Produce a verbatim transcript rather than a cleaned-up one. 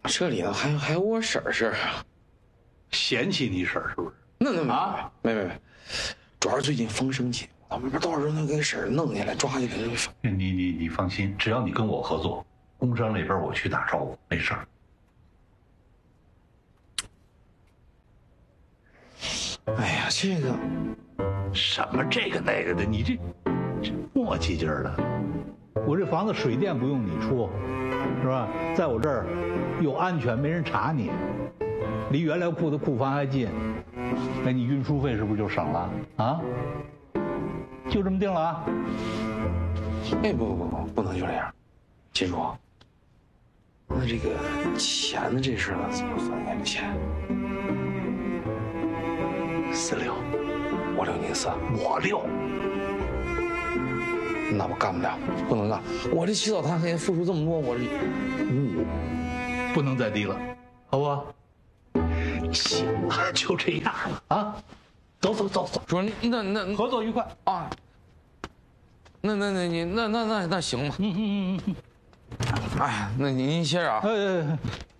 这里头还有还有我婶儿事儿啊， 嫌弃你婶儿是不是？ 那那没啊， 没没没，主要是最近风声起，他们不多少人都给婶儿弄下来抓起来就。 你你你放心，只要你跟我合作，工商那边我去打招呼，没事儿。 哎呀，这个什么这个那个的，你这这磨叽劲儿的。 我这房子水电不用你出，是吧？在我这儿又安全，没人查你，离原料库的库房还近，那你运输费是不是就省了啊？就这么定了啊？ 哎，不不不不，不能就这样，金主。那这个钱的这事儿怎么分呀？这钱四六， 我六您四， 我六。 那我干不了，不能干。我这起早贪黑付出这么多，我这五五，不能再低了，好不好？ 行了，就这样了啊！走走走走， 主任，那那合作愉快啊。那那那你那那那那行吧。 嗯嗯嗯嗯。 哎呀，那您您歇着啊。 哎哎哎。